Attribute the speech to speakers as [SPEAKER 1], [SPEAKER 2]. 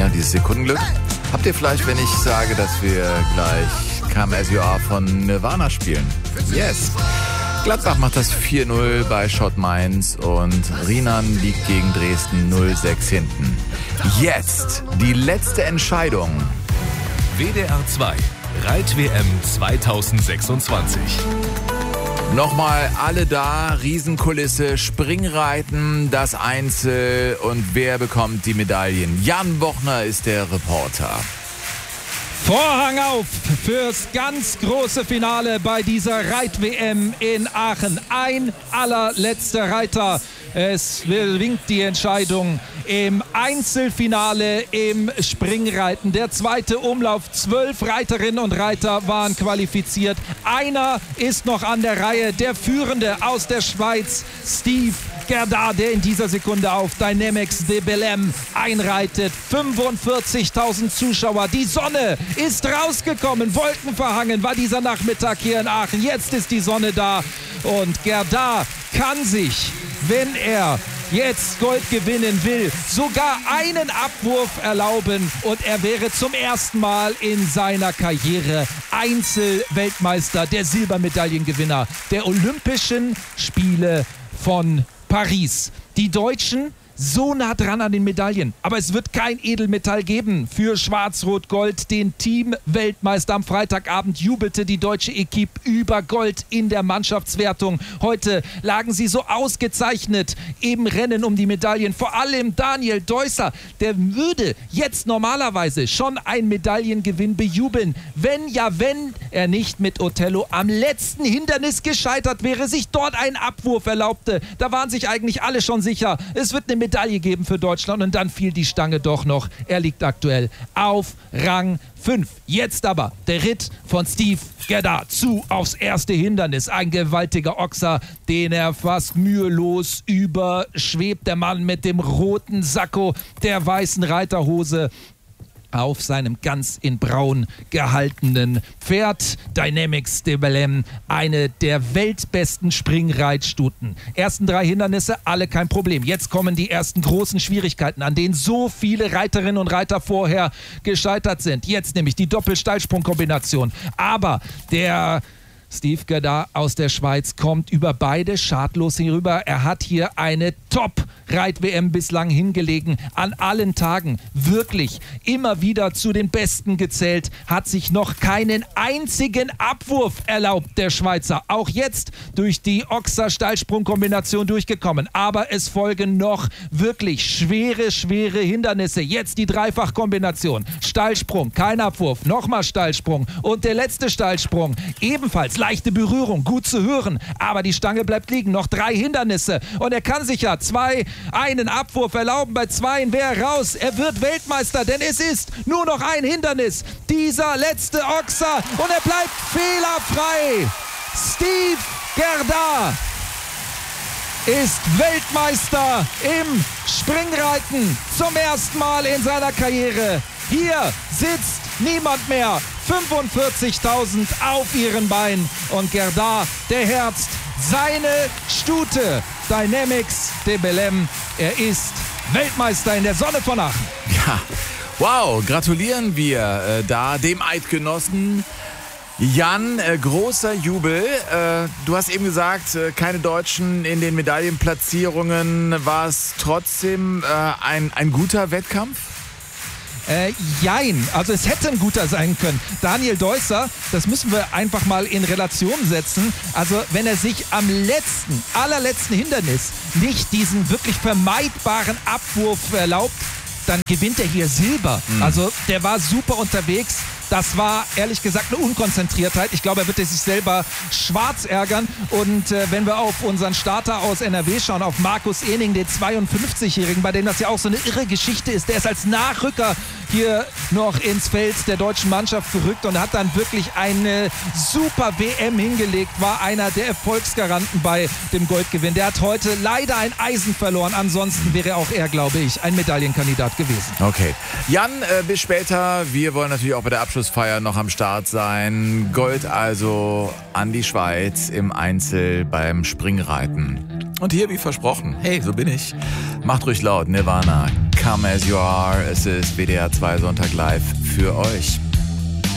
[SPEAKER 1] ne? Dieses Sekundenglück. Habt ihr vielleicht, wenn ich sage, dass wir gleich Come As You Are von Nirvana spielen? Yes. Gladbach macht das 4-0 bei Schott Mainz und Riemann liegt gegen Dresden 0-6 hinten. Jetzt die letzte Entscheidung.
[SPEAKER 2] WDR 2 Reit-WM 2026.
[SPEAKER 1] Nochmal alle da, Riesenkulisse, Springreiten, das Einzel und wer bekommt die Medaillen? Jan Bochner ist der Reporter.
[SPEAKER 3] Vorhang auf fürs ganz große Finale bei dieser Reit-WM in Aachen. Ein allerletzter Reiter. Es winkt die Entscheidung im Einzelfinale im Springreiten. Der zweite Umlauf. 12 Reiterinnen und Reiter waren qualifiziert. Einer ist noch an der Reihe. Der Führende aus der Schweiz, Steve Gerdard, der in dieser Sekunde auf Dynamics de Belém einreitet. 45.000 Zuschauer. Die Sonne ist rausgekommen. Wolkenverhangen war dieser Nachmittag hier in Aachen. Jetzt ist die Sonne da und Gerdard kann sich, wenn er jetzt Gold gewinnen will, sogar einen Abwurf erlauben und er wäre zum ersten Mal in seiner Karriere Einzelweltmeister, der Silbermedaillengewinner der Olympischen Spiele von Paris. Die Deutschen so nah dran an den Medaillen. Aber es wird kein Edelmetall geben für Schwarz-Rot-Gold. Den Team-Weltmeister am Freitagabend jubelte die deutsche Equipe über Gold in der Mannschaftswertung. Heute lagen sie so ausgezeichnet im Rennen um die Medaillen. Vor allem Daniel Deusser, der würde jetzt normalerweise schon einen Medaillengewinn bejubeln, wenn er nicht mit Othello am letzten Hindernis gescheitert wäre, sich dort einen Abwurf erlaubte. Da waren sich eigentlich alle schon sicher, es wird eine Medaille geben für Deutschland und dann fiel die Stange doch noch. Er liegt aktuell auf Rang 5. Jetzt aber der Ritt von Steve Gerdard zu aufs erste Hindernis. Ein gewaltiger Ochser, den er fast mühelos überschwebt. Der Mann mit dem roten Sakko, der weißen Reiterhose auf seinem ganz in braun gehaltenen Pferd. Dynamics de Belém, eine der weltbesten Springreitstuten. Ersten 3 Hindernisse, alle kein Problem. Jetzt kommen die ersten großen Schwierigkeiten, an denen so viele Reiterinnen und Reiter vorher gescheitert sind. Jetzt nämlich die Doppelsteilsprungkombination. Aber der Steve Gerdard aus der Schweiz kommt über beide schadlos hierüber. Er hat hier eine Top-Reit-WM bislang hingelegen. An allen Tagen wirklich immer wieder zu den Besten gezählt. Hat sich noch keinen einzigen Abwurf erlaubt, der Schweizer. Auch jetzt durch die Ochser-Steilsprung-Kombination durchgekommen. Aber es folgen noch wirklich schwere Hindernisse. Jetzt die Dreifach-Kombination. Steilsprung, kein Abwurf. Nochmal Steilsprung. Und der letzte Steilsprung. Ebenfalls leichte Berührung, gut zu hören, aber die Stange bleibt liegen. Noch 3 Hindernisse und er kann sich ja einen Abwurf erlauben. Bei 2 wäre er raus. Er wird Weltmeister, denn es ist nur noch ein Hindernis. Dieser letzte Ochser und er bleibt fehlerfrei. Steve Gerdard ist Weltmeister im Springreiten zum ersten Mal in seiner Karriere. Hier sitzt niemand mehr. 45.000 auf ihren Beinen und Gerdard, der herzt seine Stute. Dynamics de Belém. Er ist Weltmeister in der Sonne von Aachen.
[SPEAKER 1] Ja, wow, gratulieren wir da dem Eidgenossen. Jan, großer Jubel. Du hast eben gesagt, keine Deutschen in den Medaillenplatzierungen. War es trotzdem ein guter Wettkampf?
[SPEAKER 3] Jein, also es hätte ein guter sein können. Daniel Deusser, das müssen wir einfach mal in Relation setzen. Also wenn er sich am allerletzten Hindernis nicht diesen wirklich vermeidbaren Abwurf erlaubt, dann gewinnt er hier Silber. Also der war super unterwegs. Das war ehrlich gesagt eine Unkonzentriertheit. Ich glaube, er wird sich selber schwarz ärgern. Und wenn wir auf unseren Starter aus NRW schauen, auf Markus Ehning, den 52-Jährigen, bei dem das ja auch so eine irre Geschichte ist, der ist als Nachrücker hier noch ins Feld der deutschen Mannschaft gerückt und hat dann wirklich eine super WM hingelegt, war einer der Erfolgsgaranten bei dem Goldgewinn. Der hat heute leider ein Eisen verloren. Ansonsten wäre auch er, glaube ich, ein Medaillenkandidat gewesen.
[SPEAKER 1] Okay. Jan, bis später. Wir wollen natürlich auch bei der Abschlussfeier noch am Start sein. Gold also an die Schweiz im Einzel beim Springreiten. Und hier, wie versprochen, hey, so bin ich. Macht ruhig laut, Nirvana. Come As You Are. Es ist WDR 2 Sonntag live für euch.